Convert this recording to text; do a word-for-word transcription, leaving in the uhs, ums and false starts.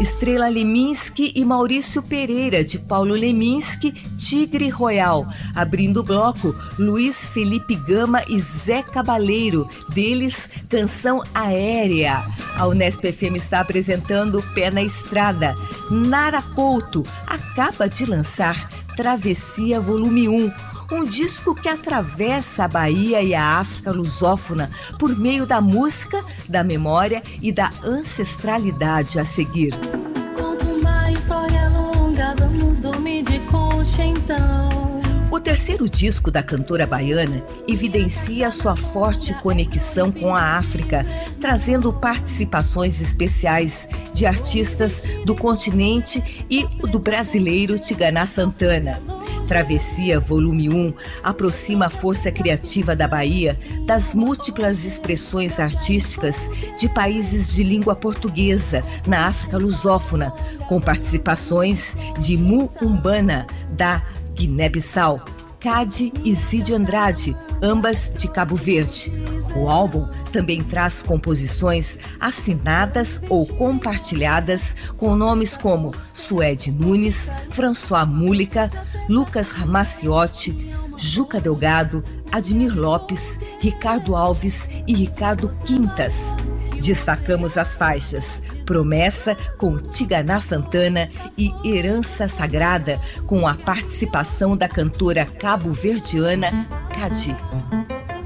Estrela Leminski e Maurício Pereira, de Paulo Leminski, Tigre Royal. Abrindo o bloco, Luiz Felipe Gama e Zé Cabaleiro, deles Canção Aérea. A Unesp F M está apresentando Pé na Estrada. Nara Couto acaba de lançar Travessia Volume um, um disco que atravessa a Bahia e a África lusófona por meio da música, da memória e da ancestralidade a seguir. Conta uma história longa, vamos dormir de concha então. O terceiro disco da cantora baiana evidencia sua forte conexão com a África, trazendo participações especiais de artistas do continente e do brasileiro Tiganá Santana. Travessia Volume um aproxima a força criativa da Bahia das múltiplas expressões artísticas de países de língua portuguesa na África lusófona, com participações de Mu Umbana, da Guiné-Bissau, Cade e Cid Andrade, ambas de Cabo Verde. O álbum também traz composições assinadas ou compartilhadas com nomes como Suede Nunes, François Múlica, Lucas Maciotti, Juca Delgado, Admir Lopes, Ricardo Alves e Ricardo Quintas. Destacamos as faixas Promessa, com Tiganá Santana, e Herança Sagrada, com a participação da cantora cabo-verdiana Cade.